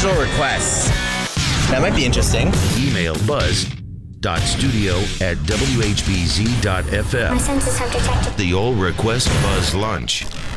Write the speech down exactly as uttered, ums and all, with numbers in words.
special requests. That might be interesting. Email buzz.studio at w h b z dot f m. My senses have detected. The All Request Buzz Lunch.